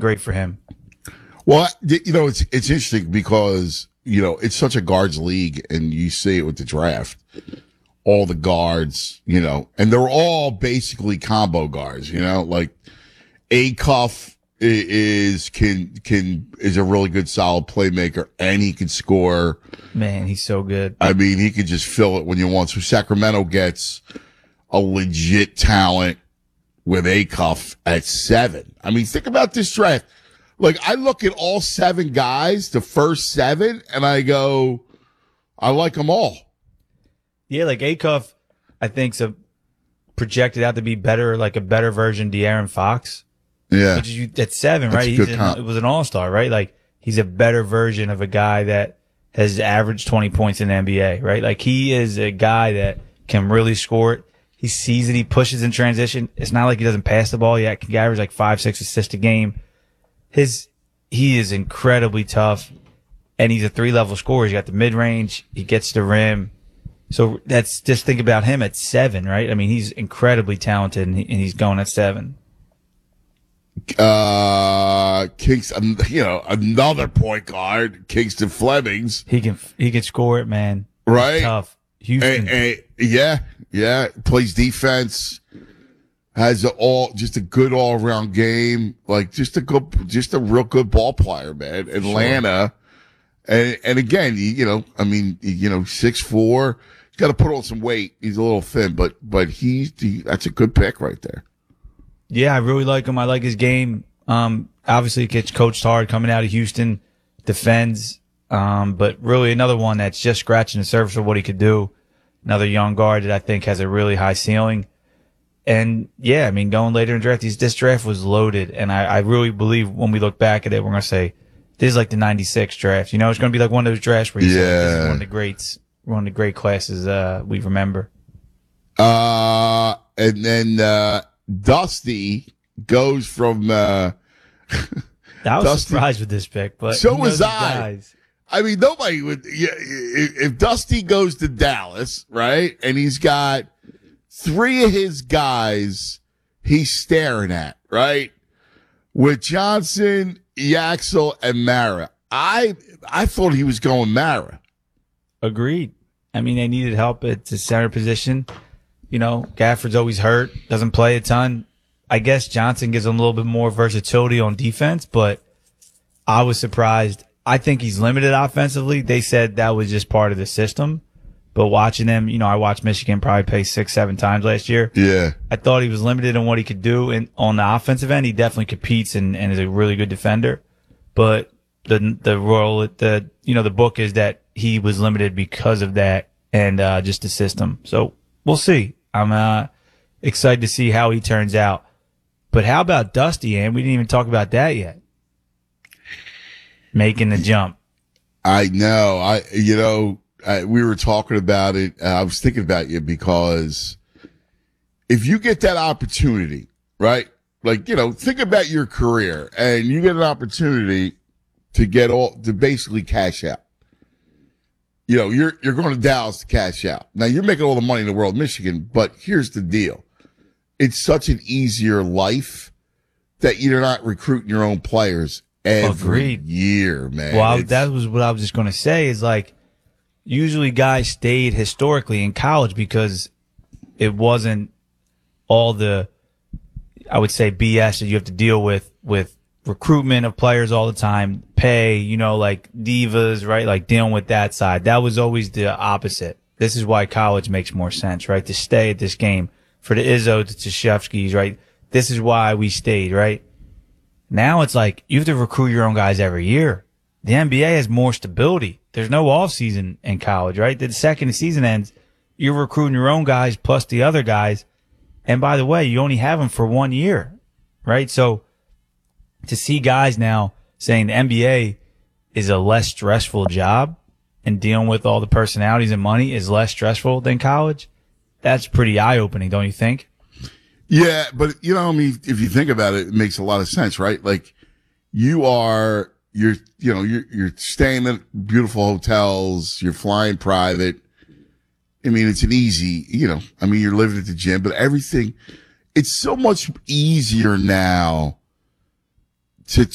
great for him. Well, it's interesting because, it's such a guards league, and you see it with the draft. All the guards, and they're all basically combo guards, like Acuff is a really good solid playmaker, and he can score. Man, he's so good. I mean, he could just fill it when you want. So Sacramento gets a legit talent with Acuff at 7. I mean, think about this draft. Like, I look at all 7 guys, the first 7, and I go, I like them all. Yeah, like Acuff, I think's projected out to be better, like a better version of De'Aaron Fox. Yeah. Which is at 7, That's right? It was an all-star, right? Like, he's a better version of a guy that has averaged 20 points in the NBA, right? Like, he is a guy that can really score it. He sees it. He pushes in transition. It's not like he doesn't pass the ball yet. He can average like 5-6 assists a game. He is incredibly tough, and he's a 3-level scorer. He's got the mid-range. He gets the rim. So that's just think about him at 7, right? I mean, he's incredibly talented, and he's going at 7. Kingston, another point guard, Kingston Flemings. He can score it, man. Right? He's tough. Houston. Yeah. Plays defense. Has just a good all around game. Like just a real good ball player, man. Atlanta. Sure. And again, 6'4". He's got to put on some weight. He's a little thin, but that's a good pick right there. Yeah, I really like him. I like his game. Obviously he gets coached hard coming out of Houston, defends. But really another one that's just scratching the surface of what he could do. Another young guard that I think has a really high ceiling. And yeah, I mean, going later in the draft, this draft was loaded. And I really believe when we look back at it, we're going to say, this is like the 96 draft. It's going to be like one of those drafts where you say, this is one of the greats, one of the great classes, we remember. And then, Dusty goes from, I was surprised with this pick, but so was I. I mean, nobody would, if Dusty goes to Dallas, right? And he's got 3 of his guys he's staring at, right? With Johnson, Yaxel, and Mara. I thought he was going Mara. Agreed. I mean, they needed help at the center position. Gafford's always hurt, doesn't play a ton. I guess Johnson gives him a little bit more versatility on defense, but I was surprised. I think he's limited offensively. They said that was just part of the system. But watching him, I watched Michigan probably play 6-7 times last year. Yeah. I thought he was limited on what he could do. And on the offensive end, he definitely competes and is a really good defender. But the book is that he was limited because of that and just the system. So we'll see. I'm excited to see how he turns out. But how about Dusty, Ann? We didn't even talk about that yet. Making the jump. I know. We were talking about it. I was thinking about you because if you get that opportunity, right? Like, think about your career and you get an opportunity to basically cash out. You're going to Dallas to cash out. Now you're making all the money in the world in Michigan, but here's the deal. It's such an easier life that you're not recruiting your own players every year, man. Well, that was what I was just going to say is like, usually guys stayed historically in college because it wasn't all the, I would say, BS that you have to deal with recruitment of players all the time, pay, like divas, right? Like dealing with that side. That was always the opposite. This is why college makes more sense, right? To stay at this game. For the Izzo, the Tchaikovskys, right? This is why we stayed, right? Now it's like you have to recruit your own guys every year. The NBA has more stability. There's no off season in college, right? The second the season ends, you're recruiting your own guys plus the other guys. And by the way, you only have them for 1 year, right? So to see guys now saying the NBA is a less stressful job and dealing with all the personalities and money is less stressful than college, that's pretty eye-opening, don't you think? Yeah, but if you think about it, it makes a lot of sense, right? Like you're staying at beautiful hotels, you're flying private. I mean, it's an easy, you're living at the gym, but everything, it's so much easier now to